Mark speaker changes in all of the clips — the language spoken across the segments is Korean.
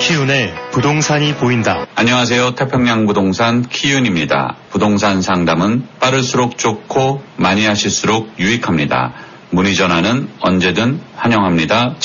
Speaker 1: 키윤의 부동산이 보인다.
Speaker 2: 안녕하세요. 태평양 부동산 키윤입니다. 부동산 상담은 빠를수록 좋고 많이 하실수록 유익합니다. 문의 전화는 언제든 환영합니다.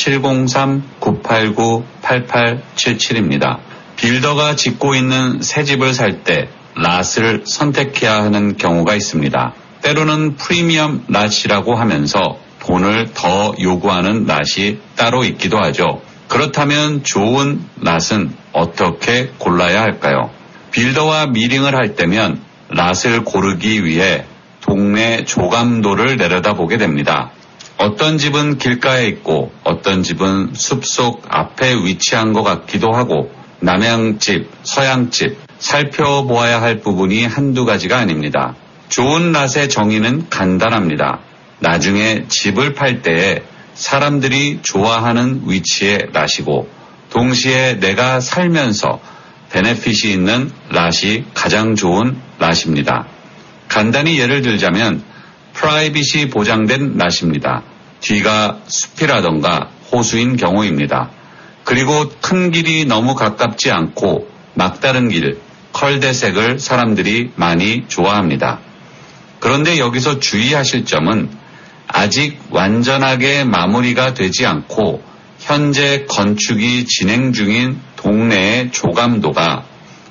Speaker 2: 703-989-8877입니다. 빌더가 짓고 있는 새 집을 살 때 랏을 선택해야 하는 경우가 있습니다. 때로는 프리미엄 랏이라고 하면서 돈을 더 요구하는 랏이 따로 있기도 하죠. 그렇다면 좋은 랏은 어떻게 골라야 할까요? 빌더와 미링을 할 때면 랏을 고르기 위해 동네 조감도를 내려다보게 됩니다. 어떤 집은 길가에 있고 어떤 집은 숲속 앞에 위치한 것 같기도 하고 남향집, 서향집 살펴보아야 할 부분이 한두 가지가 아닙니다. 좋은 랏의 정의는 간단합니다. 나중에 집을 팔 때에 사람들이 좋아하는 위치의 랏이고 동시에 내가 살면서 베네핏이 있는 랏이 가장 좋은 랏입니다. 간단히 예를 들자면 프라이빗이 보장된 랏입니다. 뒤가 숲이라던가 호수인 경우입니다. 그리고 큰 길이 너무 가깝지 않고 막다른 길, 컬데색을 사람들이 많이 좋아합니다. 그런데 여기서 주의하실 점은 아직 완전하게 마무리가 되지 않고 현재 건축이 진행 중인 동네의 조감도가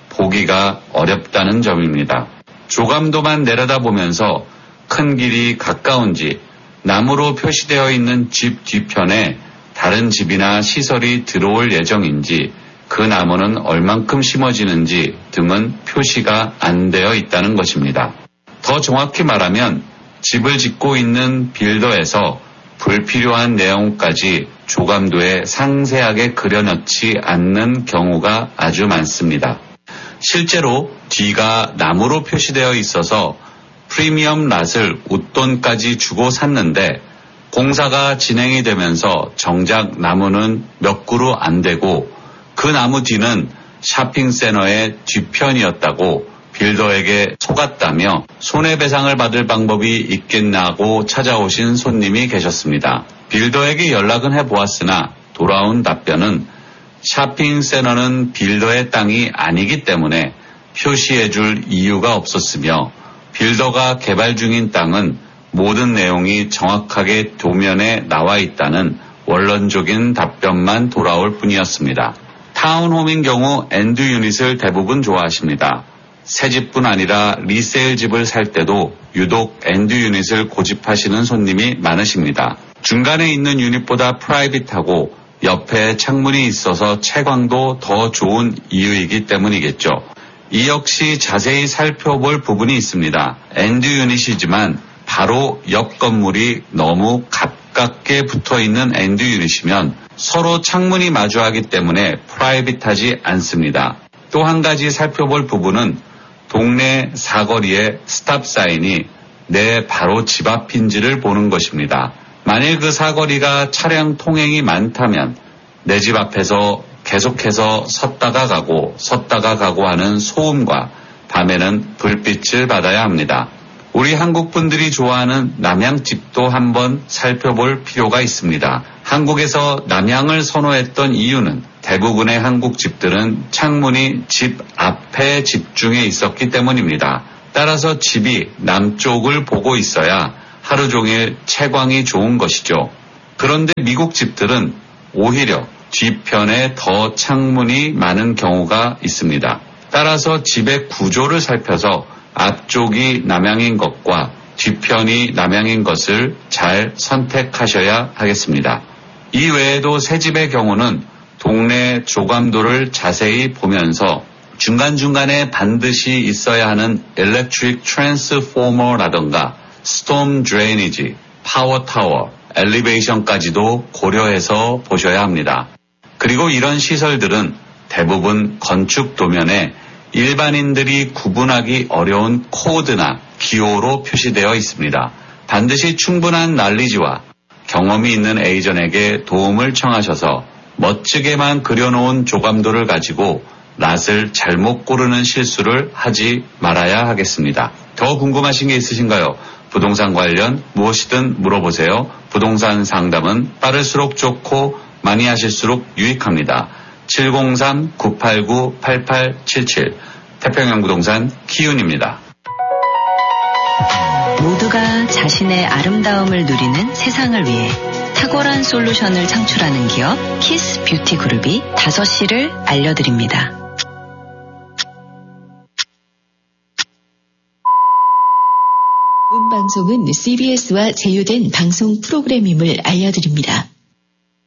Speaker 2: 보기가 어렵다는 점입니다. 조감도만 내려다보면서 큰 길이 가까운지 나무로 표시되어 있는 집 뒤편에 다른 집이나 시설이 들어올 예정인지 그 나무는 얼만큼 심어지는지 등은 표시가 안 되어 있다는 것입니다. 더 정확히 말하면 집을 짓고 있는 빌더에서 불필요한 내용까지 조감도에 상세하게 그려넣지 않는 경우가 아주 많습니다. 실제로 뒤가 나무로 표시되어 있어서 프리미엄 랏을 웃돈까지 주고 샀는데 공사가 진행이 되면서 정작 나무는 몇 그루 안 되고 그 나무 뒤는 쇼핑센터의 뒤편이었다고 빌더에게 속았다며 손해배상을 받을 방법이 있겠나고 찾아오신 손님이 계셨습니다. 빌더에게 연락은 해보았으나 돌아온 답변은 쇼핑센터는 빌더의 땅이 아니기 때문에 표시해줄 이유가 없었으며 빌더가 개발 중인 땅은 모든 내용이 정확하게 도면에 나와 있다는 원론적인 답변만 돌아올 뿐이었습니다. 타운홈인 경우 엔드 유닛을 대부분 좋아하십니다. 새 집뿐 아니라 리세일 집을 살 때도 유독 엔드 유닛을 고집하시는 손님이 많으십니다. 중간에 있는 유닛보다 프라이빗하고 옆에 창문이 있어서 채광도 더 좋은 이유이기 때문이겠죠. 이 역시 자세히 살펴볼 부분이 있습니다. 엔드 유닛이지만 바로 옆 건물이 너무 가깝게 붙어있는 엔드 유닛이면 서로 창문이 마주하기 때문에 프라이빗하지 않습니다. 또 한 가지 살펴볼 부분은 동네 사거리에 스탑 사인이 내 바로 집 앞인지를 보는 것입니다. 만일 그 사거리가 차량 통행이 많다면 내 집 앞에서 계속해서 섰다가 가고 하는 소음과 밤에는 불빛을 받아야 합니다. 우리 한국 분들이 좋아하는 남향집도 한번 살펴볼 필요가 있습니다. 한국에서 남향을 선호했던 이유는 대부분의 한국 집들은 창문이 집 앞에 집중해 있었기 때문입니다. 따라서 집이 남쪽을 보고 있어야 하루 종일 채광이 좋은 것이죠. 그런데 미국 집들은 오히려 뒤편에 더 창문이 많은 경우가 있습니다. 따라서 집의 구조를 살펴서 앞쪽이 남향인 것과 뒤편이 남향인 것을 잘 선택하셔야 하겠습니다. 이 외에도 새 집의 경우는 동네 조감도를 자세히 보면서 중간중간에 반드시 있어야 하는 Electric Transformer라던가 Storm Drainage, 파워 타워, 엘리베이션까지도 고려해서 보셔야 합니다. 그리고 이런 시설들은 대부분 건축 도면에 일반인들이 구분하기 어려운 코드나 기호로 표시되어 있습니다. 반드시 충분한 난리지와 경험이 있는 에이전에게 도움을 청하셔서 멋지게만 그려놓은 조감도를 가지고 랏을 잘못 고르는 실수를 하지 말아야 하겠습니다. 더 궁금하신 게 있으신가요? 부동산 관련 무엇이든 물어보세요. 부동산 상담은 빠를수록 좋고 많이 하실수록 유익합니다. 703-989-8877 태평양 부동산 키윤입니다.
Speaker 3: 모두가 자신의 아름다움을 누리는 세상을 위해 탁월한 솔루션을 창출하는 기업 키스 뷰티 그룹이 5시를 알려드립니다.
Speaker 4: 본 방송은 CBS와 제휴된 방송 프로그램임을 알려드립니다.